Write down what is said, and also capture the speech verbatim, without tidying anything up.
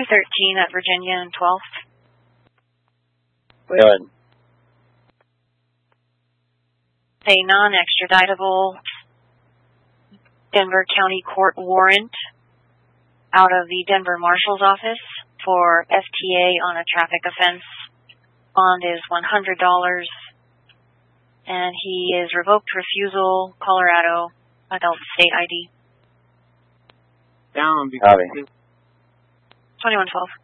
two thirteen at Virginia and twelfth. Go ahead. A non-extraditable Denver County Court warrant out of the Denver Marshal's Office for F T A on a traffic offense. Bond is one hundred dollars, and he is revoked refusal, Colorado, adult state I D. Down. Copy. twenty-one twelve.